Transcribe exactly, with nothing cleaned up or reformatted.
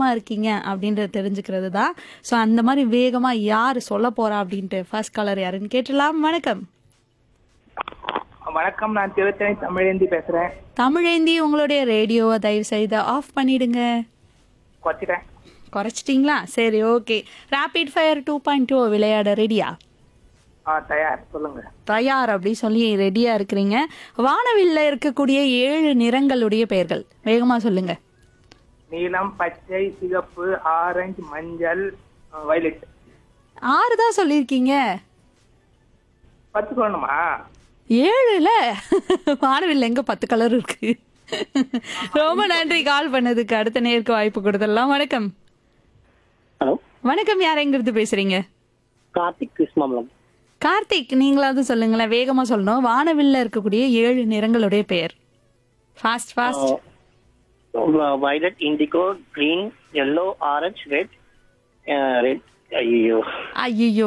வேகமா இருக்கீங்க அப்படின்றத தெரிஞ்சுக்கிறது தான். ஸோ அந்த மாதிரி வேகமா யார் சொல்ல போறா அப்படின்ட்டு ஃபர்ஸ்ட் காலர் யாருன்னு கேட்டலாம். வணக்கம். வணக்கம், நான் திருத்தணி தமிழேந்தி பேசுறேன். தமிழேந்தி, உங்களுடைய ரேடியோவை தயவு செய்து ஆஃப் பண்ணிடுங்க. குறைச்சிட்டேன். குறைச்சிட்டிங்களா? சரி, okay. Rapid fire two point two விளையாட ரெடியா? ஆ, தயார், சொல்லுங்க. தயார் அப்படி சொல்லி ரெடியா இருக்கிறீங்க. வானவில்ல இருக்கக்கூடிய ஏழு நிறங்களுடைய பெயர்கள் வேகமா சொல்லுங்க. நீலம், பச்சை, சிகப்பு, ஆரஞ்சு, மஞ்சள், வயலட். ஆறு தான் சொல்லியிருக்கீங்க. பத்து சொல்லணுமா? ஏழுல வானவில்ல எங்க பத்து கலர் இருக்கு. ரொம்ப நன்றி கால் பண்ணதுக்கு. அடுத்த நேருக்கு வாய்ப்பு கொடுத்துடலாம். வணக்கம். ஹலோ, வணக்கம். யார் எங்கிருந்து பேசுறீங்க? கார்த்திக் கிருஷ்ணாமலம். கார்த்திக், நீங்களாவது சொல்லுங்களேன். வேகமா சொல்லணும். வானவில்ல இருக்கக்கூடிய ஏழு நிறங்களுடைய பெயர். Fast fast. Violet, indigo, green, yellow, orange, red. Red ஐயோ ஐயோ